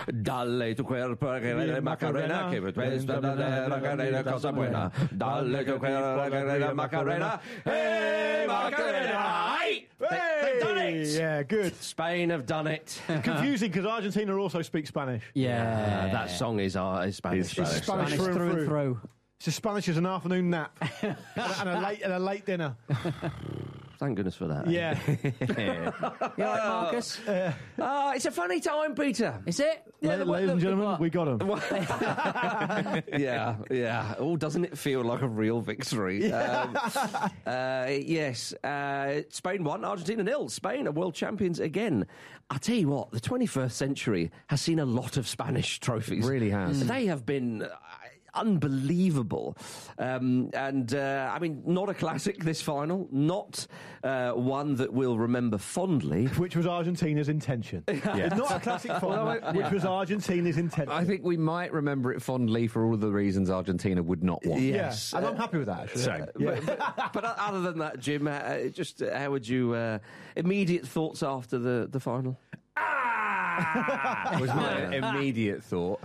Dale tu cuerpo Macarena, que esta Macarena cosa buena. Dale tu cuerpo Macarena, hey Macarena! They've done it! Yeah, good. Spain have done it. Confusing because Argentina also speaks Spanish. Yeah. That song is Spanish. It's Spanish through and through. It's as Spanish as an afternoon nap and a late dinner. Thank goodness for that. Yeah. You all right, Marcus? It's a funny time, Peter. Is it? Ladies and gentlemen, we got him. Yeah. Oh, doesn't it feel like a real victory? Yes. Spain won, Argentina 0. Spain are world champions again. I tell you what, the 21st century has seen a lot of Spanish trophies. Really has. They have been unbelievable. I mean, not a classic, this final. Not one that we'll remember fondly. Which was Argentina's intention. It's not a classic final, which was Argentina's intention. I think we might remember it fondly for all of the reasons Argentina would not want. Yes. Yeah, and I'm happy with that, actually. Same. But other than that, Jim, how would you immediate thoughts after the final? Was my immediate thought.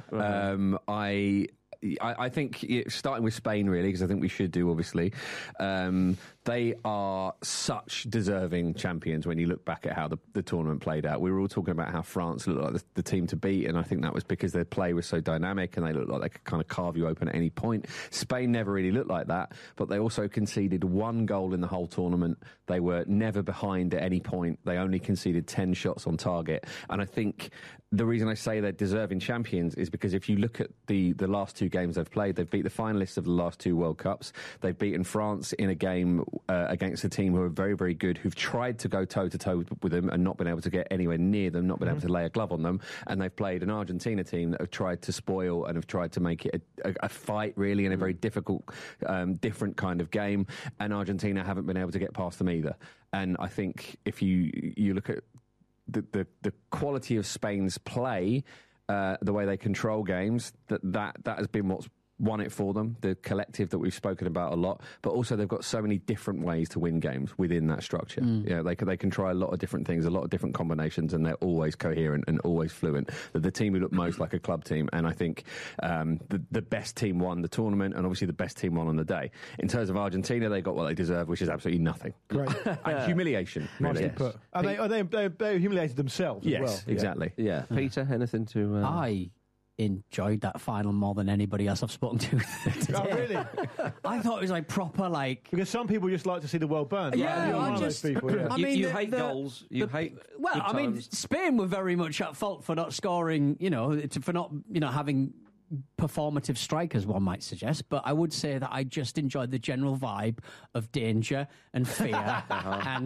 I think starting with Spain, really, because I think we should do, obviously. They are such deserving champions when you look back at how the tournament played out. We were all talking about how France looked like the team to beat, and I think that was because their play was so dynamic and they looked like they could kind of carve you open at any point. Spain never really looked like that, but they also conceded 1 goal in the whole tournament. They were never behind at any point. They only conceded 10 shots on target. And I think the reason I say they're deserving champions is because if you look at the last 2 games they've played, they've beat the finalists of the last 2 World Cups. They've beaten France in a game against a team who are very, very good, who've tried to go toe-to-toe with them and not been able to get anywhere near them, not been able to lay a glove on them. And they've played an Argentina team that have tried to spoil and have tried to make it a fight, really, in a very difficult, different kind of game. And Argentina haven't been able to get past them either. And I think if you look at the quality of Spain's play, the way they control games, that has been what's won it for them, the collective that we've spoken about a lot, but also they've got so many different ways to win games within that structure. They can try a lot of different things, a lot of different combinations, and they're always coherent and always fluent. They're the team who look most like a club team, and I think the best team won the tournament, and obviously the best team won on the day. In terms of Argentina, they got what they deserve, which is absolutely nothing. Great. And humiliation, really. Nicely put. And they humiliated themselves as well. Yes, exactly. Yeah. Peter, anything to... I enjoyed that final more than anybody else I've spoken to today. Oh, really? I thought it was like proper, like... Because some people just like to see the world burn. Yeah, You're one of those people, yeah. I mean, you hate goals. You hate... Well, good I mean, times. Spain were very much at fault for not scoring, for not, having performative strikers, one might suggest. But I would say that I just enjoyed the general vibe of danger and fear and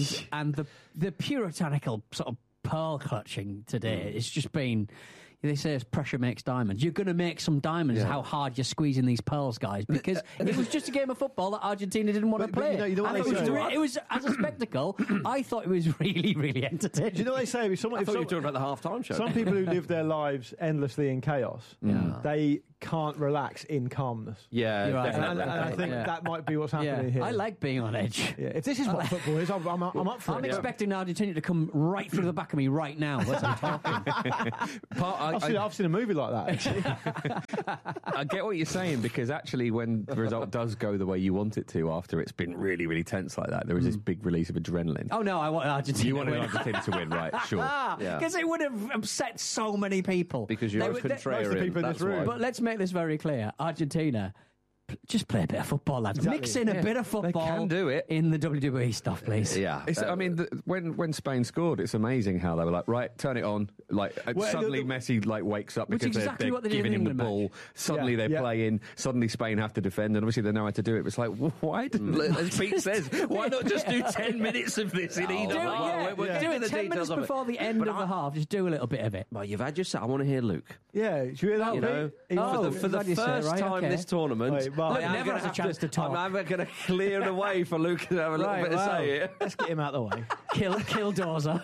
the puritanical sort of pearl clutching today. It's just been... They say pressure makes diamonds. You're going to make some diamonds, how hard you're squeezing these pearls, guys, because it was just a game of football that Argentina didn't want to play. You know what they say? It was, as a spectacle, I thought it was really, really entertaining. Do you know what they say? I thought you were talking about the half-time show. Some people who live their lives endlessly in chaos, they can't relax in calmness. Yeah, You're right. And I think that might be what's happening here. I like being on edge. Yeah. If this is what football is, I'm up for it. I'm expecting Argentina to come right through the back of me right now as I'm talking. I've seen a movie like that, actually. I get what you're saying, because actually when the result does go the way you want it to after it's been really, really tense like that, there is this big release of adrenaline. Oh, no, I want Argentina You wanted to win. Argentina to win, right? Sure. Because it would have upset so many people. Because you're a Most of the contrarian. people in this That's room. why. But let's make this very clear. Argentina, just play a bit of football, lads. Exactly. Mix in a bit of football. can do it. In the WWE stuff, please. Yeah. When Spain scored, it's amazing how they were like, right, turn it on. Like suddenly Messi wakes up Which because is exactly they're what they did giving in him the the ball. England Suddenly they're playing. Suddenly Spain have to defend, and obviously they know how to do it. But it's like, why? As Pete says, why not just do 10 minutes of this in either? Do it 10 minutes before the end of the half. Just do a little bit of it. Well, you've had your say. I want to hear Luke. Yeah, should we hear that? You know, for the first time this tournament, Wait, Mark. Look, never has a chance to talk. I'm never going to clear the way for Luke to have a little bit to say here. Let's get him out of the way. Kill Dozer.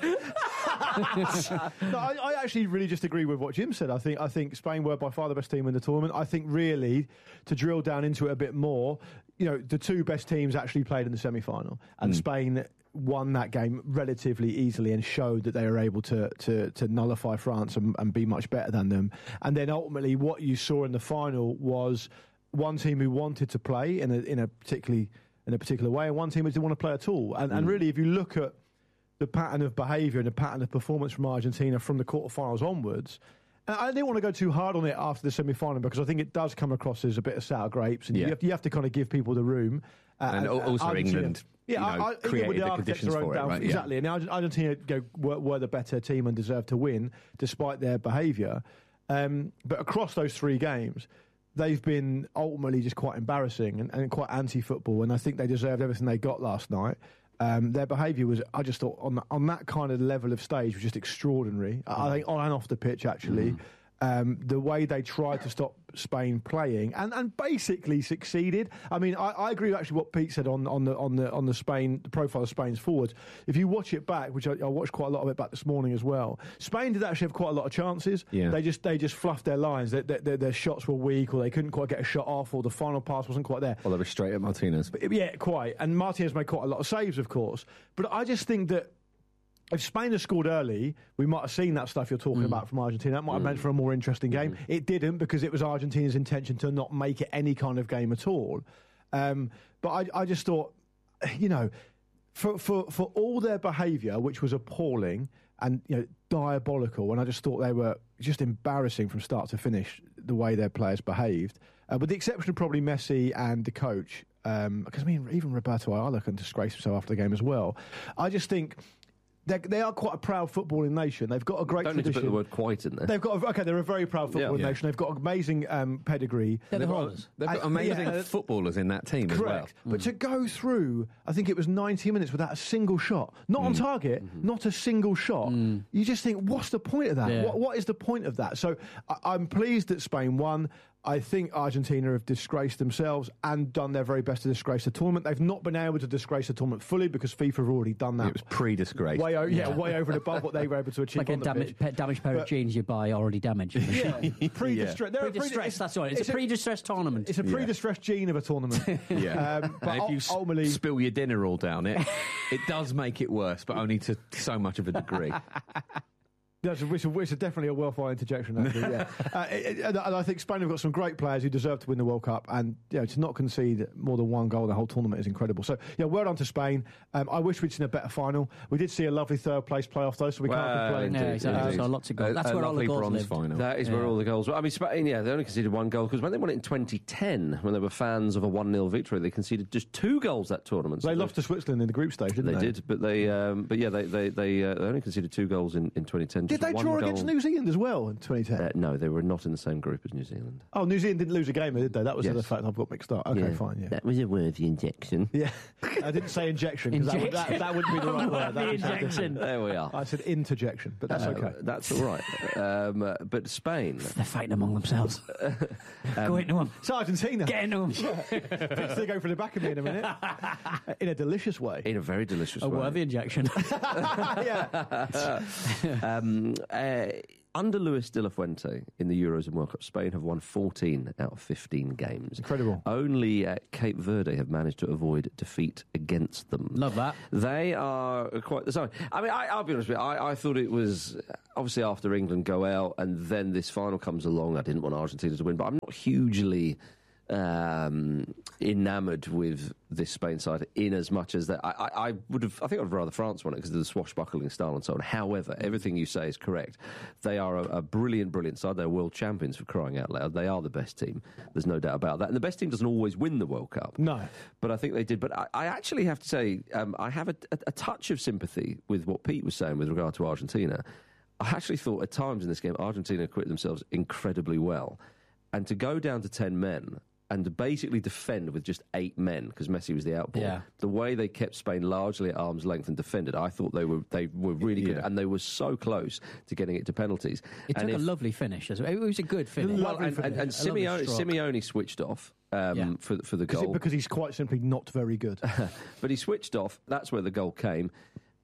No, I actually really just agree with what Jim said. I think Spain were by far the best team in the tournament. I think really, to drill down into it a bit more, the 2 best teams actually played in the semi-final, and Spain won that game relatively easily and showed that they were able to nullify France and be much better than them. And then ultimately what you saw in the final was one team who wanted to play in a particular way, and one team who didn't want to play at all. And really, if you look at the pattern of behaviour and the pattern of performance from Argentina from the quarterfinals onwards, and I didn't want to go too hard on it after the semi-final because I think it does come across as a bit of sour grapes, and you have to kind of give people the room. And also Argentina, England, England created the conditions for it, right? Exactly. And Argentina were the better team and deserved to win despite their behaviour. But across those 3 games, they've been ultimately just quite embarrassing and quite anti-football, and I think they deserved everything they got last night. Their behaviour was, I just thought, on that kind of level of stage, was just extraordinary. I think on and off the pitch, actually. The way they tried to stop Spain playing and basically succeeded. I mean, I agree with actually what Pete said on the Spain, the profile of Spain's forwards. If you watch it back, which I watched quite a lot of it back this morning as well, Spain did actually have quite a lot of chances. Yeah. They just fluffed their lines. Their shots were weak, or they couldn't quite get a shot off, or the final pass wasn't quite there. Well, they were straight at Martinez. Yeah, quite. And Martinez made quite a lot of saves, of course. But I just think that if Spain had scored early, we might have seen that stuff you're talking about from Argentina. That might have meant for a more interesting game. It didn't, because it was Argentina's intention to not make it any kind of game at all. But I just thought, for all their behaviour, which was appalling and diabolical, and I just thought they were just embarrassing from start to finish, the way their players behaved, with the exception of probably Messi and the coach, because even Roberto Ayala can disgrace himself after the game as well. I just think they are quite a proud footballing nation. They've got a great tradition. Don't need to put the word quite in there. They're a very proud footballing nation. They've got amazing pedigree. They've got amazing footballers in that team as well. Correct. But to go through, I think it was 90 minutes without a single shot, not on target, not a single shot. You just think, what's the point of that? Yeah. What is the point of that? So I'm pleased that Spain won. I think Argentina have disgraced themselves and done their very best to disgrace the tournament. They've not been able to disgrace the tournament fully because FIFA have already done that. It was pre-disgrace. Way over and above what they were able to achieve. Like a damaged pair of jeans you buy already damaged. Pre-distressed. That's right. It's a pre-distressed tournament. It's a pre-distressed gene of a tournament. But if you ultimately spill your dinner all down it, it does make it worse, but only to so much of a degree. It's definitely a worthwhile interjection, actually, and I think Spain have got some great players who deserve to win the World Cup, and to not concede more than 1 goal in the whole tournament is incredible. So, well done to Spain. I wish we'd seen a better final. We did see a lovely third-place playoff, though, so we can't complain. Yeah, exactly. So lots of goals. That's where all the goals lived. Final. That is where all the goals were. I mean, Spain, they only conceded 1 goal, because when they won it in 2010, when they were fans of a 1-0 victory, they conceded just 2 goals that tournament. So they lost to Switzerland in the group stage, didn't they? They did, but they only conceded 2 goals in 2010. Did they draw against New Zealand as well in 2010? No, they were not in the same group as New Zealand. Oh, New Zealand didn't lose a game, did they? That was the fact I've got mixed up. Okay, fine. Yeah, that was a worthy injection. Yeah, I didn't say injection because that wouldn't be the right word. The injection. There we are. I said interjection, but that's okay. That's all right. But Spain, they're fighting among themselves. Go into them. It's Argentina. Get into them. Fitz, they go for the back of me in a minute. In a delicious way. In a very delicious way. A worthy injection. Under Luis de la Fuente in the Euros and World Cup, Spain have won 14 out of 15 games. Incredible. Only Cape Verde have managed to avoid defeat against them. Love that. They are quite... Sorry. I mean, I'll be honest with you. I thought it was... Obviously, after England go out and then this final comes along, I didn't want Argentina to win, but I'm not hugely... enamoured with this Spain side in as much as that I think I'd rather France won it because of the swashbuckling style and so on. However, everything you say is correct. They are a brilliant side. They're world champions, for crying out loud. They are the best team. There's no doubt about that. And the best team doesn't always win the World Cup. No. But I think they did. But I actually have to say I have a touch of sympathy with what Pete was saying with regard to Argentina. I actually thought at times in this game Argentina acquitted themselves incredibly well. And to go down to 10 men and to basically defend with just 8 men, because Messi was the outball, the way they kept Spain largely at arm's length and defended, I thought they were really good, and they were so close to getting it to penalties. It took a lovely finish as well. It was a good finish. Well, and Simeone switched off for the goal. Because he's quite simply not very good. But he switched off. That's where the goal came.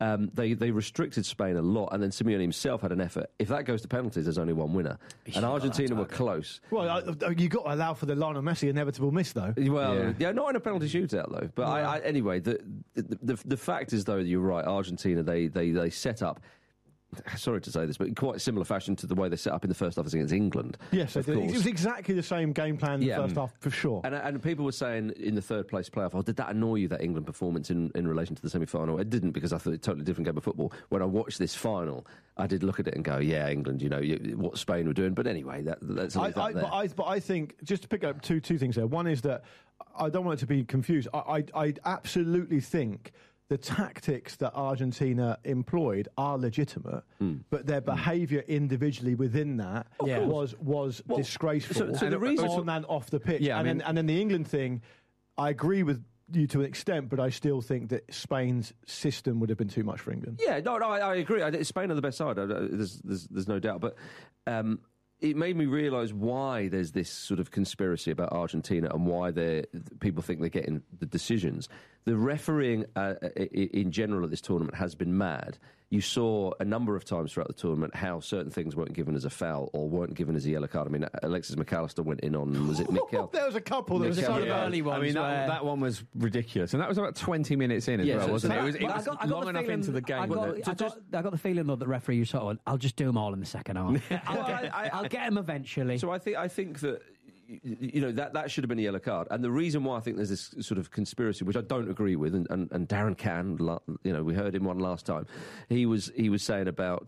They restricted Spain a lot, and then Simeone himself had an effort. If that goes to penalties, there's only one winner. And Argentina were close. Well, you got to allow for the Lionel Messi inevitable miss, though. Well, yeah, not in a penalty shootout though. But anyway, the fact is though, you're right. Argentina, they set up. Sorry to say this, but in quite a similar fashion to the way they set up in the first half against England. Yes, it was exactly the same game plan in the first half, for sure. And people were saying in the third place playoff, did that annoy you, that England performance in relation to the semi-final? It didn't, because I thought it was a totally different game of football. When I watched this final, I did look at it and go, yeah, England, what Spain were doing. But anyway, let's leave that there. But I think, just to pick up two things there. One is that I don't want it to be confused. I absolutely think the tactics that Argentina employed are legitimate, but their behaviour individually within that was disgraceful. So the reason on and off the pitch. Yeah, and then the England thing, I agree with you to an extent, but I still think that Spain's system would have been too much for England. Yeah, no, I agree. Spain are the best side. There's no doubt. But it made me realise why there's this sort of conspiracy about Argentina and why people think they're getting the decisions. The refereeing in general at this tournament has been mad. You saw a number of times throughout the tournament how certain things weren't given as a foul or weren't given as a yellow card. I mean, Alexis McAllister went in on, was it Mikel? There was a couple. There was a couple of early ones. I mean, that one was ridiculous. And that was about 20 minutes in as well, wasn't it? It was long enough into the game. I got the feeling, though, that referee, you sort of, I'll just do them all in the second half. I'll get them eventually. So I think that that should have been a yellow card. And the reason why I think there's this sort of conspiracy, which I don't agree with, and Darren Can, we heard him one last time. He was saying about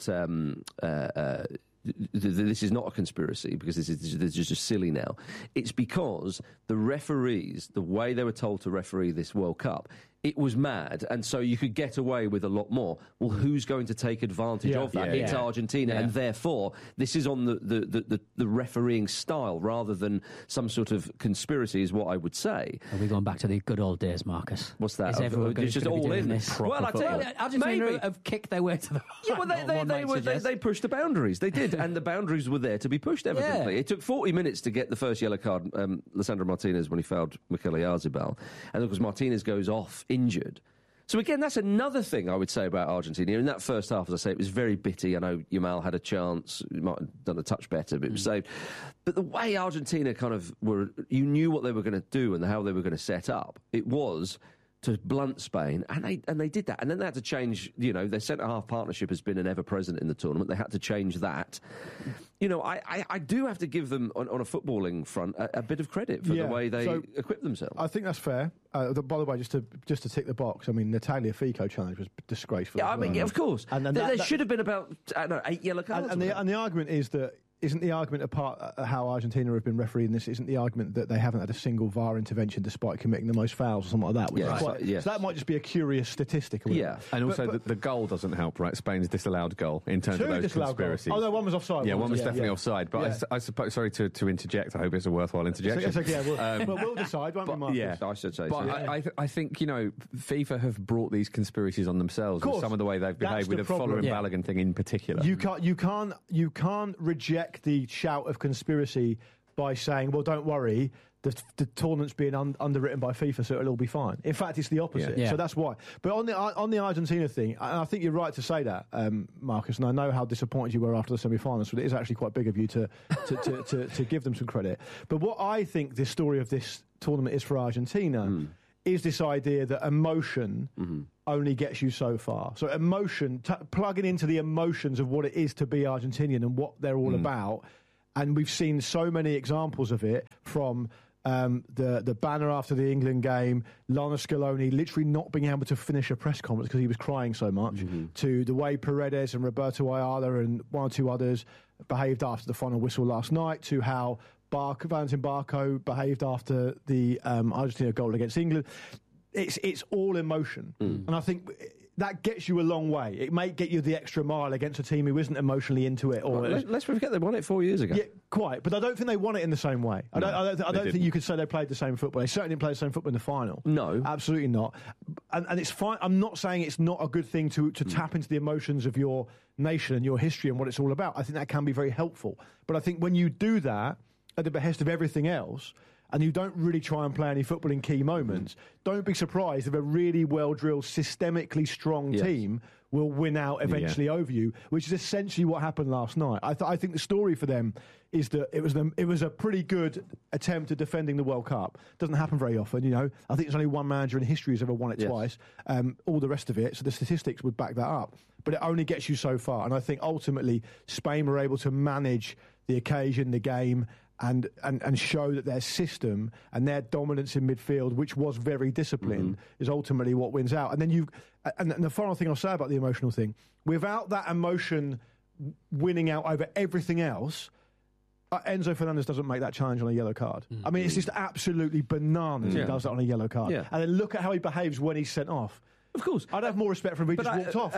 this is not a conspiracy because this is just silly now. It's because the referees, the way they were told to referee this World Cup, it was mad, and so you could get away with a lot more. Well, who's going to take advantage of that? It's Argentina, and therefore this is on the refereeing style rather than some sort of conspiracy, is what I would say. Are we going back to the good old days, Marcus? What's that? Is everyone just all in this? Well, I tell you, Argentina have kicked their way to the final. They pushed the boundaries. They did, and the boundaries were there to be pushed. Evidently, it took 40 minutes to get the first yellow card. Lisandro Martinez when he fouled Mikel Oyarzabal, and of course Martinez goes off injured. So again, that's another thing I would say about Argentina. In that first half, as I say, it was very bitty. I know Yamal had a chance, he might have done a touch better, but it was saved. But the way Argentina kind of you knew what they were going to do and how they were going to set up. It was to blunt Spain, and they did that. And then they had to change, their centre-half partnership has been an ever-present in the tournament. They had to change that. I do have to give them, on a footballing front, a bit of credit for the way they equip themselves. I think that's fair. By the way, just to tick the box, I mean, Natalia Fico challenge was disgraceful. Yeah, of course. And there should have been about, 8 yellow cards. And the argument is that, isn't the argument apart how Argentina have been refereeing this? Isn't the argument that they haven't had a single VAR intervention despite committing the most fouls or something like that? So that might just be a curious statistic. And also the goal doesn't help, right? Spain's disallowed goal in terms of those conspiracies. Goals. Oh no, one was offside. Yeah, one was definitely offside. But I suppose, sorry to interject. I hope it's a worthwhile interjection. It's okay. We'll decide, won't we, Marcus? Yeah, I should say. But so. I think FIFA have brought these conspiracies on themselves with some of the way they've behaved with the following Balogun thing in particular. You can't reject the shout of conspiracy by saying, well, don't worry, the tournament's being underwritten by FIFA, so it'll all be fine. In fact, it's the opposite. So that's why. But on the Argentina thing, and I think you're right to say that, Marcus, and I know how disappointed you were after the semi-finals, but it is actually quite big of you to give them some credit. But what I think the story of this tournament is for Argentina is this idea that emotion only gets you so far. So emotion, plugging into the emotions of what it is to be Argentinian and what they're all about. And we've seen so many examples of it, from the banner after the England game, Lionel Scaloni literally not being able to finish a press conference because he was crying so much, to the way Paredes and Roberto Ayala and one or two others behaved after the final whistle last night, to how Valentin Barco behaved after the Argentina goal against England. It's all emotion. And I think that gets you a long way. It may get you the extra mile against a team who isn't emotionally into it. Or let's forget they won it 4 years ago. Yeah, quite. But I don't think they won it in the same way. I don't think you could say they played the same football. They certainly didn't play the same football in the final. No. Absolutely not. And it's fine. I'm not saying it's not a good thing to tap into the emotions of your nation and your history and what it's all about. I think that can be very helpful. But I think when you do that at the behest of everything else, and you don't really try and play any football in key moments, don't be surprised if a really well-drilled, systemically strong team will win out eventually over you, which is essentially what happened last night. I think the story for them is that it was a pretty good attempt at defending the World Cup. Doesn't happen very often, you know. I think there's only one manager in history who's ever won it twice. All the rest of it, so the statistics would back that up. But it only gets you so far. And I think ultimately Spain were able to manage the occasion, the game, and show that their system and their dominance in midfield, which was very disciplined, is ultimately what wins out. And then and the final thing I'll say about the emotional thing, without that emotion winning out over everything else, Enzo Fernandez doesn't make that challenge on a yellow card. I mean, it's just absolutely bananas he does that on a yellow card. Yeah. And then look at how he behaves when he's sent off. Of course, I'd have more respect for him if he just walked off.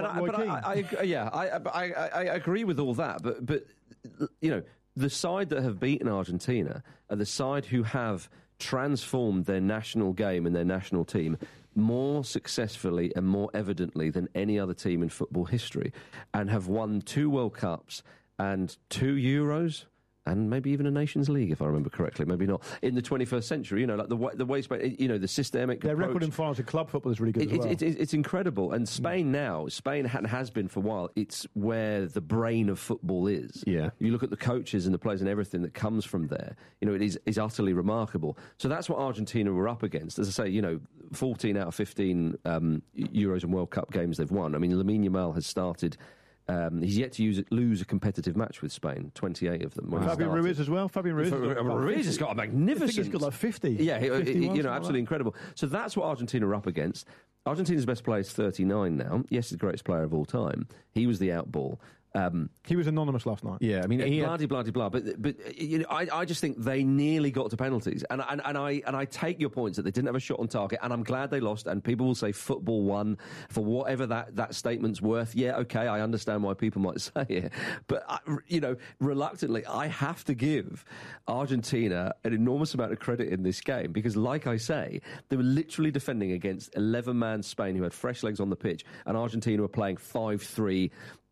I agree with all that, but you know, the side that have beaten Argentina are the side who have transformed their national game and their national team more successfully and more evidently than any other team in football history, and have won 2 World Cups and 2 Euros. And maybe even a Nations League, if I remember correctly. Maybe not. In the 21st century, you know, like the way Spain, you know, the systemic their approach. record in finals of club football is really good as well. It's incredible. And Spain now, Spain has been for a while, it's where the brain of football is. Yeah. You look at the coaches and the players and everything that comes from there, you know, it is utterly remarkable. So that's what Argentina were up against. As I say, you know, 14 out of 15 Euros and World Cup games they've won. I mean, Lamine Yamal has started... he's yet to lose a competitive match with Spain, 28 of them. Fabian Ruiz as well. Ruiz has got a magnificent... I think he's got like 50. Yeah, you know, absolutely incredible. So that's what Argentina are up against. Argentina's best player is 39 now. Yes, he's the greatest player of all time. He was the outball. He was anonymous last night. Yeah, I mean, blah. But you know, I just think they nearly got to penalties, and I take your points that they didn't have a shot on target, and I'm glad they lost. And people will say football won for whatever that statement's worth. Yeah, okay, I understand why people might say it, but you know, reluctantly, I have to give Argentina an enormous amount of credit in this game because, like I say, they were literally defending against 11-man Spain who had fresh legs on the pitch, and Argentina were playing 5-3.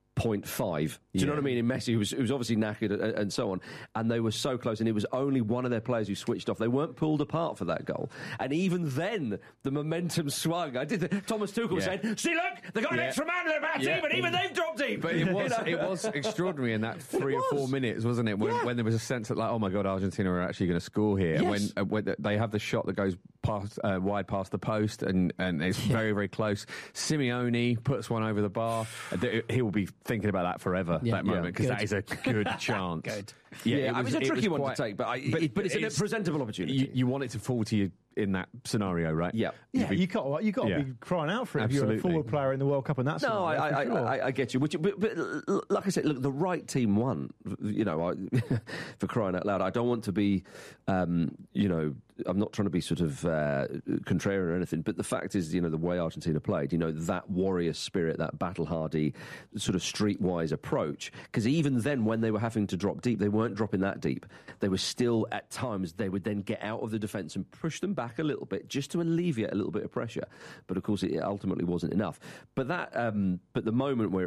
0.5. Do you know what I mean? In Messi, who was obviously knackered and so on. And they were so close, and it was only one of their players who switched off. They weren't pulled apart for that goal. And even then, the momentum swung. Thomas Tuchel said, see, look, they got an extra man in their back team, and even they've dropped deep. But it was extraudinary in that 3 or 4 minutes, wasn't it? When there was a sense that, like, oh my God, Argentina are actually going to score here. Yes. And when they have the shot that goes wide past the post, and it's very, very close. Simeone puts one over the bar. He will be thinking about that forever, that moment, because that is a good chance. Good. Yeah, it was a tricky one to take, but it's a presentable opportunity. You want it to fall to you in that scenario, right? Yeah. You got to be crying out for it Absolutely. if you're a forward player in the World Cup and that's No, I get you. But like I said, look, the right team won. You know, for crying out loud, I don't want to be, you know, I'm not trying to be sort of contrarian or anything, but the fact is, you know, the way Argentina played, you know, that warrior spirit, that battle-hardy sort of streetwise approach, because even then when they were having to drop deep, they weren't dropping that deep. They were still, at times, they would then get out of the defence and push them back a little bit just to alleviate a little bit of pressure. But of course, it ultimately wasn't enough. But the moment where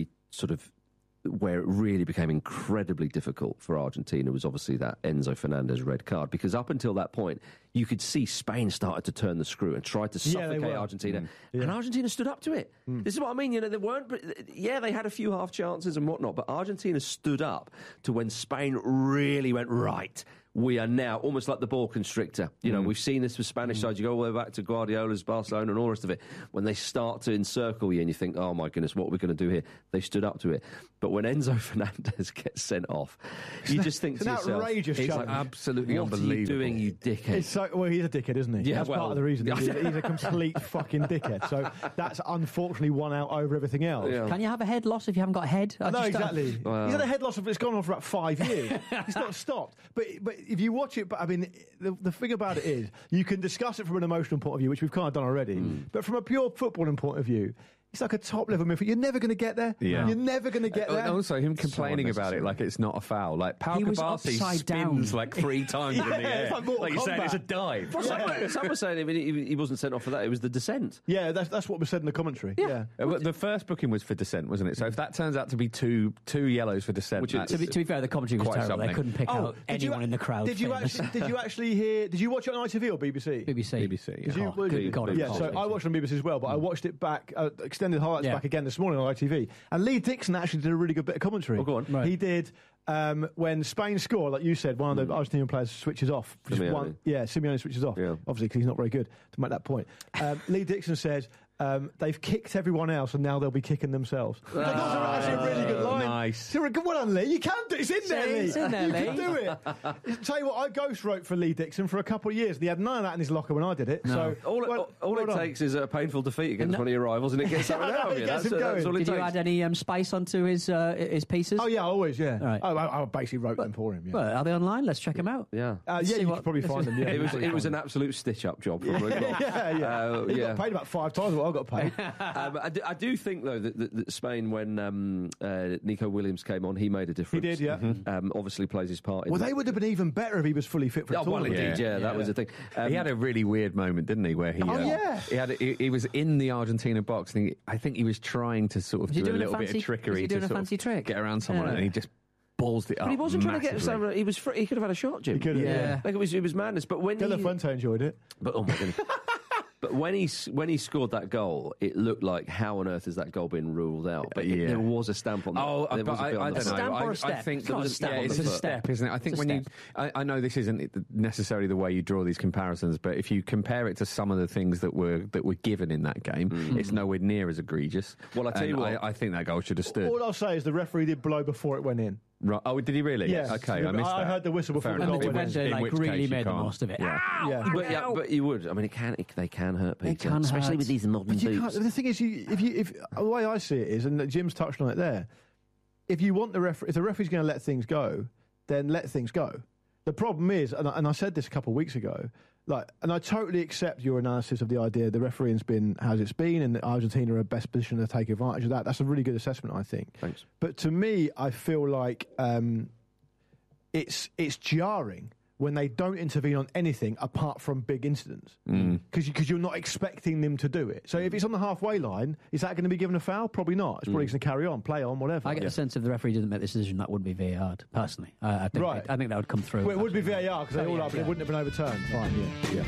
it really became incredibly difficult for Argentina was obviously that Enzo Fernandez red card, because up until that point you could see Spain started to turn the screw and tried to suffocate Argentina, and Argentina stood up to it. This is what I mean, you know, they weren't, they had a few half chances and whatnot, but Argentina stood up to when Spain really went, right, we are now almost like the ball constrictor. You know, we've seen this with Spanish sides. You go all the way back to Guardiola's Barcelona and all the rest of it. When they start to encircle you and you think, oh my goodness, what are we going to do here? They stood up to it. But when Enzo Fernandez gets sent off, you just think to yourself, outrageous it's challenge. Absolutely what unbelievable. Are you doing, you dickhead? Well, he's a dickhead, isn't he? Yeah, that's part of the reason. He's a complete fucking dickhead. So that's unfortunately won out over everything else. Yeah. Can you have a head loss if you haven't got a head? No, exactly. He's had a head loss it's gone on for about 5 years. It's not stopped. But if you watch it, I mean, the thing about it is, you can discuss it from an emotional point of view, which we've kind of done already. But from a pure footballing point of view, it's like a top-level midfield. You're never going to get there. Yeah. You're never going to get there. Also, him complaining about it like it's not a foul. Like, Pau Kabasi spins like 3 times in the air. It's like you said, it's a dive. Some were saying he wasn't sent off for that. It was the descent. Yeah, that's what was said in the commentary. Yeah. The first booking was for dissent, wasn't it? So if that turns out to be two yellows for dissent... To be fair, the commentary was terrible. Something. They couldn't pick out anyone in the crowd. Did you actually hear... Did you watch it on ITV or BBC? BBC. So I watched it on BBC as well, but I watched it back... extended highlights back again this morning on ITV, and Lee Dixon actually did a really good bit of commentary. Oh, go on. Right. He did when Spain score, like you said, one of the Argentinian players switches off. Simeone switches off. Yeah. Obviously, because he's not very good to make that point. Lee Dixon said, they've kicked everyone else and now they'll be kicking themselves. That's actually a really good line. Nice. So, well done, Lee. You can do it. It's in there, Lee. It's in there, you Lee. can do it. Tell you what, I ghost wrote for Lee Dixon for a couple of years and he had none of that in his locker when I did it. No. So All it takes is a painful defeat against one of your rivals and it gets something out of you. Gets him going. That's all it Did takes. you add any space onto his pieces? Oh, yeah, always, yeah. Right. I basically wrote them for him, yeah. Well, are they online? Let's check them out. Yeah. Yeah, you could probably find them. Yeah, It was an absolute stitch-up job. Probably. He got paid about 5 times what I got paid. I do think, though, that Spain, when Nico Williams came on, he made a difference. He did, yeah. Obviously plays his part in Well, they would have been even better if he was fully fit for a tournament. indeed, that was the thing. He had a really weird moment, didn't he? Where he was in the Argentina box, and I think he was trying to sort of do a little bit of trickery was he doing to a sort fancy of trick? get around someone, and he just ballsed it up. But he wasn't trying to get massively. some. He was. He could have had a shot, Jim. He could have, yeah. Like it was madness. But when De La Fuente enjoyed it. But oh my goodness. But when he scored that goal, it looked like how on earth has that goal been ruled out? But there was a stamp on that. Oh, there but was a bit on I the don't foot. know. stamp or a I step? think It's not a step on it's the a foot. step, isn't it? I think It's a when step. I know this isn't necessarily the way you draw these comparisons, but if you compare it to some of the things that were given in that game, it's nowhere near as egregious. Well, I tell you what, I think that goal should have stood. All I'll say is the referee did blow before it went in. Right. Oh, did he really? Yes. Okay, I missed that. I heard the whistle before Fair the enough. goal And went the in. defender which really case you made the can't. most of it. Yeah. Yeah. But you would. I mean, they can hurt people. They can especially hurt. with these modern But you boots. can't, the thing is, if the way I see it is, and Jim's touched on it there, if you want if the referee's going to let things go, then let things go. The problem is, and I said this a couple of weeks ago, and I totally accept your analysis of the idea the refereeing's been as it's been, and that Argentina are best positioned to take advantage of that. That's a really good assessment, I think. Thanks. But to me, I feel like it's jarring when they don't intervene on anything apart from big incidents, because you're not expecting them to do it. So if it's on the halfway line, is that going to be given a foul? Probably not. It's probably going to carry on, play on, whatever. I get the sense if the referee didn't make this decision, that wouldn't be VAR'd, personally. I think Right. I think that would come through. Well, it would be VAR because they all up, but it wouldn't have been overturned. Fine, yeah.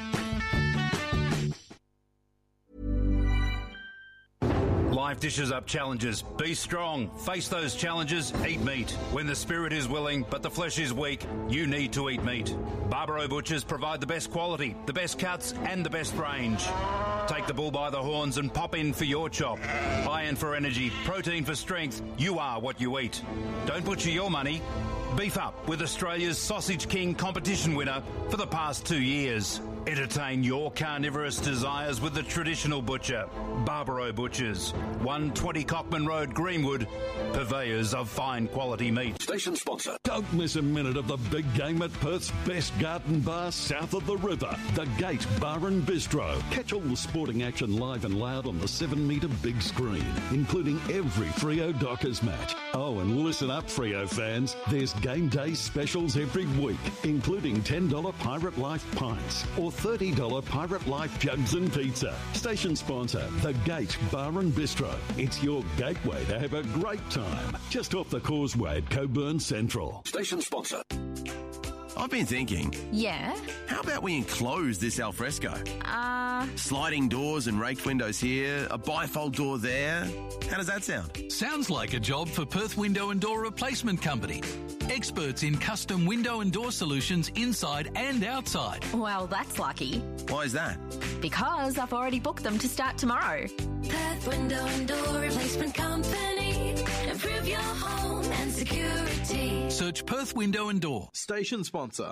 Life dishes up challenges. Be strong. Face those challenges. Eat meat. When the spirit is willing but the flesh is weak, you need to eat meat. Barbaro Butchers provide the best quality, the best cuts and the best range. Take the bull by the horns and pop in for your chop. Iron for energy, protein for strength. You are what you eat. Don't butcher your money. Beef up with Australia's Sausage King competition winner for the past 2 years. Entertain your carnivorous desires with the traditional butcher, Barbaro Butchers, 120 Cockman Road, Greenwood, purveyors of fine quality meat. Station sponsor. Don't miss a minute of the big game at Perth's best garden bar south of the river, the Gate Bar and Bistro. Catch all the sporting action live and loud on the 7-metre big screen, including every Freo Dockers match. Oh, and listen up, Freo fans. There's game day specials every week, including $10 Pirate Life pints or $30 Pirate Life jugs and pizza. Station sponsor, the Gate Bar and Bistro. It's your gateway to have a great time. Just off the causeway at Coburn Central. Station sponsor. I've been thinking. Yeah? How about we enclose this alfresco? Sliding doors and raked windows here, a bifold door there. How does that sound? Sounds like a job for Perth Window and Door Replacement Company. Experts in custom window and door solutions inside and outside. Well, that's lucky. Why is that? Because I've already booked them to start tomorrow. Perth Window and Door Replacement Company. Improve your home and security. Search Perth Window and Door. Station sponsor.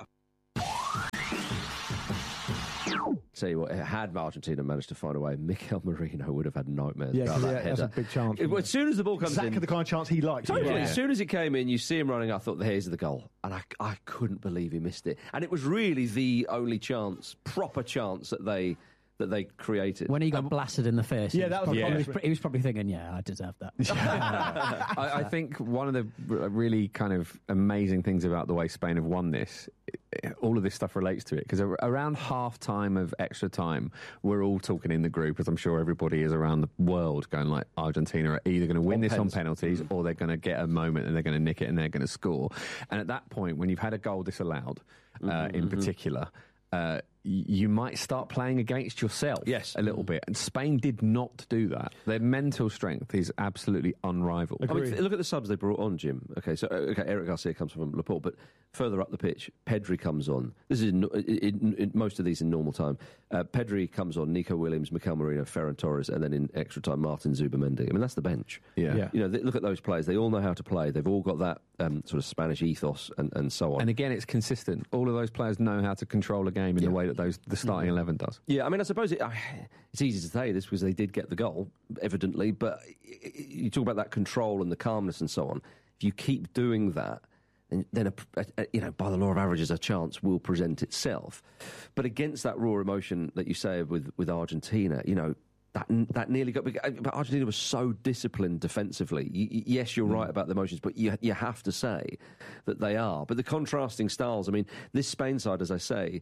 Tell you what, had Argentina managed to find a way, Mikel Merino would have had nightmares. Yeah, about that that's a header. big chance. As soon as the ball comes exactly in, the kind of chance he likes. totally. Yeah. As soon as it came in, you see him running. I thought, here's the goal, and I couldn't believe he missed it. And it was really the only proper chance that they created. When he got blasted in the face, Yeah, that was he was probably thinking, yeah, I deserve that. I think one of the really kind of amazing things about the way Spain have won this, all of this stuff relates to it, because around half time of extra time, we're all talking in the group, as I'm sure everybody is around the world, going like, Argentina are either going to win this on penalties or they're going to get a moment and they're going to nick it and they're going to score. And at that point, when you've had a goal disallowed, in particular, you might start playing against yourself a little bit. And Spain did not do that. Their mental strength is absolutely unrivaled. I mean, look at the subs they brought on, Jim. Okay, Eric Garcia comes from Laporte, but further up the pitch, Pedri comes on. This is in most of these in normal time. Pedri comes on, Nico Williams, Mikel Merino, Ferran Torres, and then in extra time, Martin Zubamendi. I mean, that's the bench. Yeah. You know, look at those players. They all know how to play. They've all got that sort of Spanish ethos and so on. And again, it's consistent. All of those players know how to control a game in the way that the starting 11 does. Yeah, I mean, I suppose it's easy to say this because they did get the goal, evidently, but you talk about that control and the calmness and so on. If you keep doing that, then by the law of averages, a chance will present itself. But against that raw emotion that you say with Argentina, you know, that nearly got... But Argentina was so disciplined defensively. Yes, you're right about the emotions, but you have to say that they are. But the contrasting styles, I mean, this Spain side, as I say...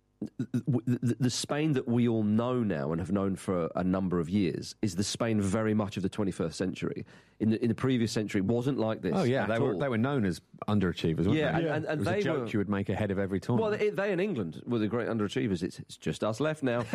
The Spain that we all know now and have known for a number of years is the Spain very much of the 21st century. In the previous century, it wasn't like this. Oh yeah, they were known as underachievers. Weren't they? And it was they a joke you would make ahead of every tournament. Well, they in England were the great underachievers. It's just us left now.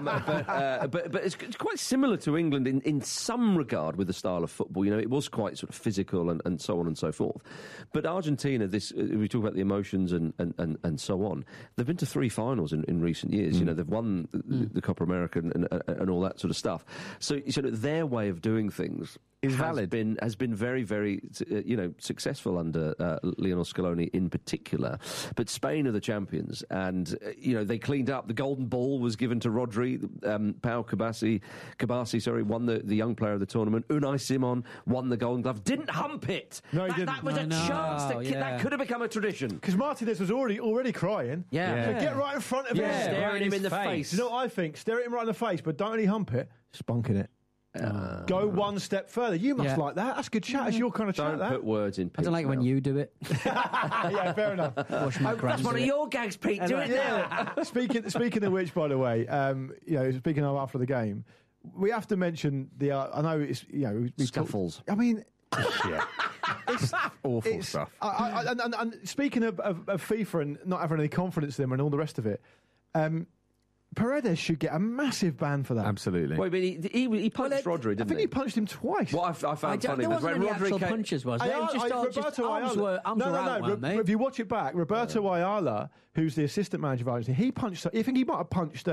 But it's quite similar to England in some regard with the style of football. You know, it was quite sort of physical and so on and so forth. But Argentina, we talk about the emotions and so on. They've been to 3 finals in recent years. You know, they've won the Copa America and all that sort of stuff. So their way of doing things has been very, very, successful under Lionel Scaloni in particular. But Spain are the champions, and they cleaned up. The golden ball was given to Rodri. Pau Kabasi, won the young player of the tournament. Unai Simon won the Golden Glove. Didn't hump it. No, he didn't. That was a chance that could have become a tradition. Because Martinez was already crying. Yeah. So get right in front of him, staring him in the face. You know what I think? Stare at him right in the face, but don't really hump it. Spunking it. Go one step further. You must like that. That's good chat. It's your kind of chat. Don't put words in. I don't like when you do it. Yeah, fair enough. That's one of your gags, Pete. Do it now. Speaking of which, by the way, speaking of after the game, we have to mention the. I know it's scuffles. I mean. Yeah. It's awful stuff. And speaking of FIFA and not having any confidence in them and all the rest of it, Paredes should get a massive ban for that. Absolutely. Wait, but he punched Rodri, didn't he? I think he punched him twice. What I found funny was when Rodri came... punches, was there? Just arms were out, weren't they? If you watch it back, Roberto Ayala, who's the assistant manager of Argentina, he punched... I think he might have punched...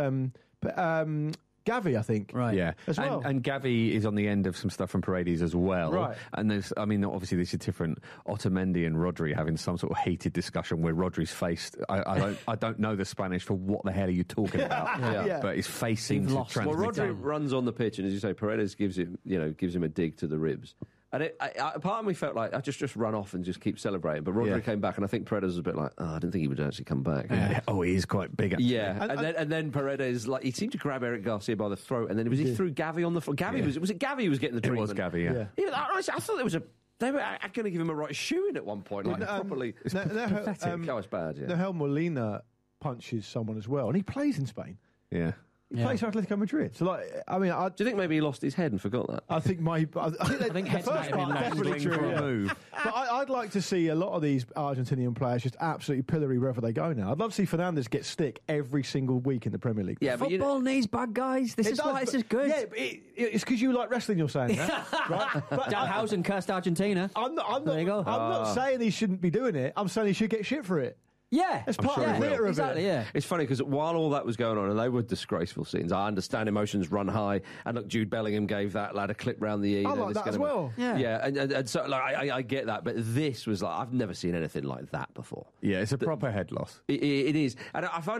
Gavi, I think. Right. Yeah. As well. And Gavi is on the end of some stuff from Paredes as well. Right. And obviously this is different. Otamendi and Rodri having some sort of heated discussion where Rodri's faced. I don't know the Spanish for what the hell are you talking about. But his face seems to transmit. Well, Rodri runs on the pitch, and as you say, Paredes gives him a dig to the ribs. And part of me felt like I just run off and just keep celebrating. But Rodri came back, and I think Paredes was a bit like, I didn't think he would actually come back. Yeah. Oh, he is quite big. Actually. Yeah, and then Paredes, he seemed to grab Eric Garcia by the throat, and then he threw Gavi on the floor. Was it Gavi who was getting the treatment? It was Gavi, yeah. I thought they were going to give him a right shoeing at one point, properly. It's pathetic. That was bad, yeah. Nahel Molina punches someone as well, and he plays in Spain. Yeah. He plays for Atletico Madrid. So, do you think maybe he lost his head and forgot that? I think the first part definitely true. Move. But I'd like to see a lot of these Argentinian players just absolutely pillory wherever they go now. I'd love to see Fernandes get stick every single week in the Premier League. Yeah, football needs bad guys. This is why this is good. Yeah, it's because you like wrestling. You're saying that, right? But Dalhousen cursed Argentina. I'm not. There you go. I'm not saying he shouldn't be doing it. I'm saying he should get shit for it. Yeah, it's part of the theatre of it. Yeah. It's funny because while all that was going on, and they were disgraceful scenes, I understand emotions run high. And look, Jude Bellingham gave that lad a clip round the ear. I like that as well. Yeah, and so I get that, but this was I've never seen anything like that before. Yeah, it's a proper head loss. It is, and I find